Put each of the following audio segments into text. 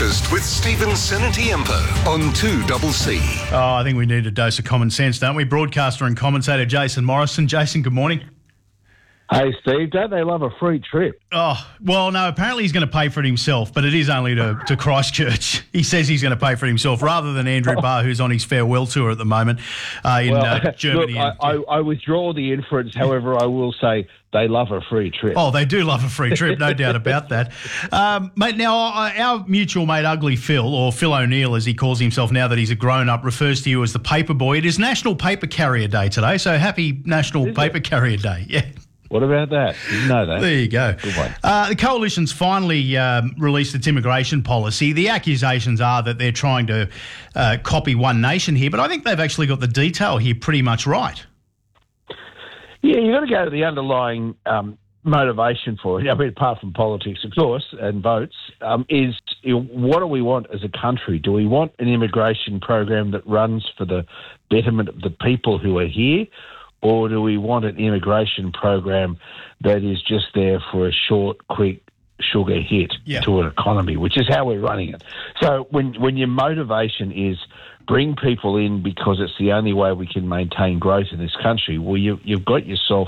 Breakfast with Stephen Senatiempo on 2CC. Oh, I think we need a dose of common sense, don't we? Broadcaster and commentator Jason Morrison. Jason, good morning. Hey, Steve, don't they love a free trip? Oh, well, no, apparently he's going to pay for it himself, but it is only to Christchurch. He says he's going to pay for it himself rather than Andrew Barr, who's on his farewell tour at the moment in Germany. Look, I withdraw the inference. However, I will say they love a free trip. Oh, they do love a free trip, no doubt about that. Mate, now, our mutual mate Ugly Phil, or Phil O'Neill as he calls himself now that he's a grown-up, refers to you as the paper boy. It is National Paper Carrier Day today, so happy National Paper Carrier Day. Yeah. What about that? Didn't know that. There you go. Good one. The Coalition's finally released its immigration policy. The accusations are that they're trying to copy One Nation here, but I think they've actually got the detail here pretty much right. Yeah, you've got to go to the underlying motivation for it. I mean, apart from politics, of course, and votes, is what do we want as a country? Do we want an immigration program that runs for the betterment of the people who are here? Or do we want an immigration program that is just there for a short, quick sugar hit to an economy, which is how we're running it? So when your motivation is bring people in because it's the only way we can maintain growth in this country, well, you've got yourself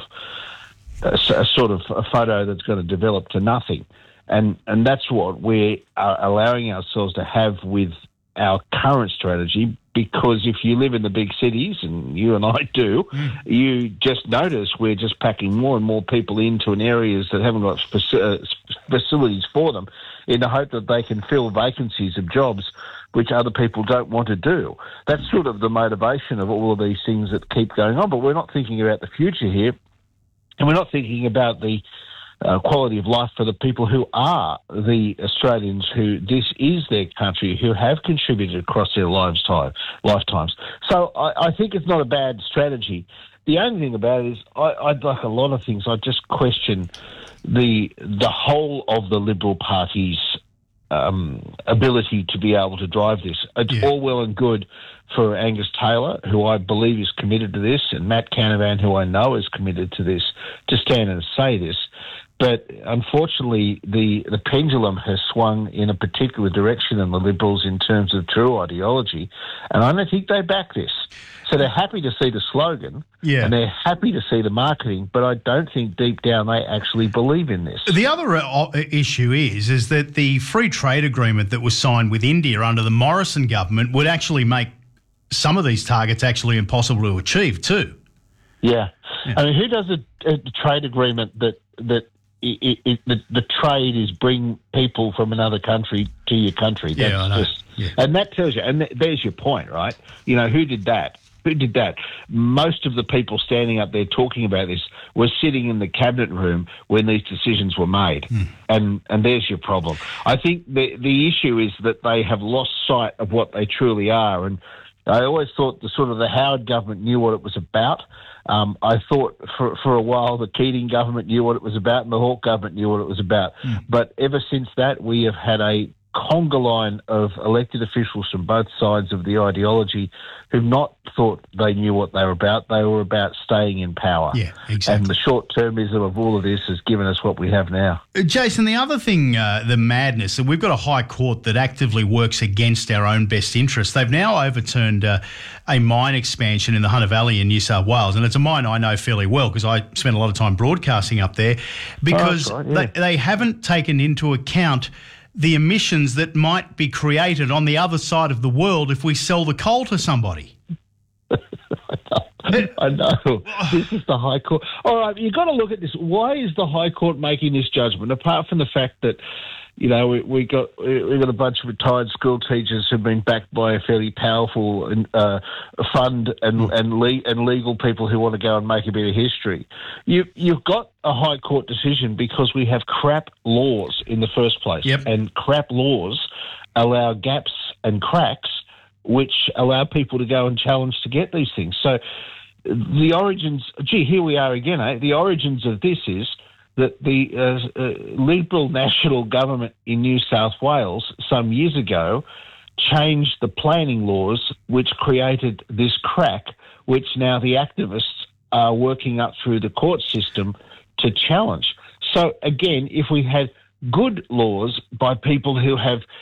a sort of a photo that's going to develop to nothing. And that's what we are allowing ourselves to have with our current strategy, because if you live in the big cities, and you and I do, you just notice we're just packing more and more people into areas that haven't got facilities for them in the hope that they can fill vacancies of jobs which other people don't want to do. That's sort of the motivation of all of these things that keep going on, but we're not thinking about the future here, and we're not thinking about the quality of life for the people who are the Australians who this is their country, who have contributed across their lifetimes. So I think it's not a bad strategy. The only thing about it is I'd like a lot of things. I just question the whole of the Liberal Party's ability to be able to drive this. It's all well and good for Angus Taylor, who I believe is committed to this, and Matt Canavan, who I know is committed to this, to stand and say this. But unfortunately, the pendulum has swung in a particular direction in the Liberals in terms of true ideology, and I don't think they back this. So they're happy to see the slogan, and they're happy to see the marketing, but I don't think deep down they actually believe in this. The other issue is that the free trade agreement that was signed with India under the Morrison government would actually make some of these targets actually impossible to achieve too. Yeah. I mean, who does a trade agreement that the trade is bring people from another country to your country? That's I know. And that tells you, and there's your point, right? You know, who did that? Who did that? Most of the people standing up there talking about this were sitting in the cabinet room when these decisions were made. And there's your problem. I think the issue is that they have lost sight of what they truly are. And I always thought the Howard government knew what it was about. I thought for a while the Keating government knew what it was about and the Hawke government knew what it was about. But ever since that, we have had a conga line of elected officials from both sides of the ideology who've not thought they knew what they were about. They were about staying in power. Yeah, exactly. And the short-termism of all of this has given us what we have now. Jason, the other thing, the madness, we've got a high court that actively works against our own best interests. They've now overturned a mine expansion in the Hunter Valley in New South Wales, and it's a mine I know fairly well because I spent a lot of time broadcasting up there, because they haven't taken into account the emissions that might be created on the other side of the world if we sell the coal to somebody. I know. This is the High Court. All right, you've got to look at this. Why is the High Court making this judgment, apart from the fact that, you know, we got a bunch of retired school teachers who've been backed by a fairly powerful fund and legal people who want to go and make a bit of history. You've got a High Court decision because we have crap laws in the first place, and crap laws allow gaps and cracks which allow people to go and challenge to get these things. So the origins, here we are again, eh? The origins of this is that the Liberal National Government in New South Wales some years ago changed the planning laws, which created this crack, which now the activists are working up through the court system to challenge. So again, if we had good laws by people who have